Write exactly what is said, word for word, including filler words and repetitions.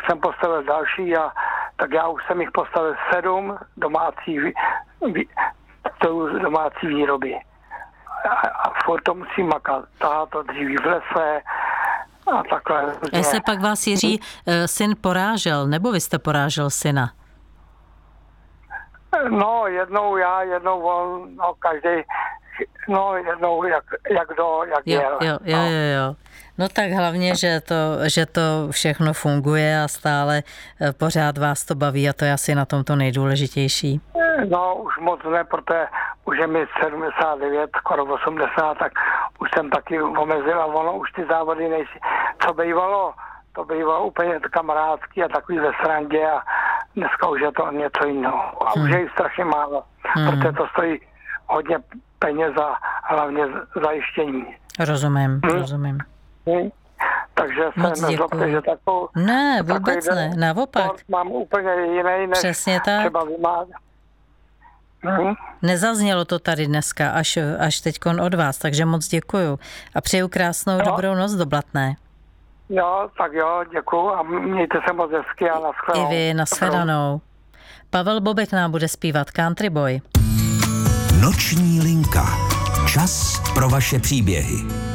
jsem postavil další a tak já už jsem jich postavil sedm domácí, vý, domácí výroby. A, a furt to musím makat. Tahá to dříví v lese a takhle. Jestli pak vás Jiří syn porážel, nebo vy jste porážel syna? No, jednou já, jednou on, no každý, no jednou jak, jak do, jak jo, jel. Jo, jo, jo, jo. No tak hlavně, že to, že to všechno funguje a stále pořád vás to baví a to je asi na tom to nejdůležitější. No, už moc ne, protože už je mi sedmdesát devět, skoro osmdesát, tak už jsem taky omezil a ono už ty závody nejsi. Co bývalo, to bývalo úplně kamarádský a takový ve srandě a dneska už je to něco jiného. A hmm. už je jich strašně málo, hmm. protože to stojí hodně peněz a hlavně zajištění. Rozumím, hmm. rozumím. Hmm. Takže se nezlobte, že takovou... Ne, vůbec ne, naopak. Mám úplně jiný, než přesně tak. Třeba vymáhat. Hmm. Nezaznělo to tady dneska, až, až teďkon od vás, takže moc děkuju. A přeju krásnou, no. dobrou noc do Blatné. Jo, tak jo, děkuju a mějte se moc hezky a nashledanou. I vy, nashledanou. Pavel Bobek nám bude zpívat Country Boy. Noční linka. Čas pro vaše příběhy.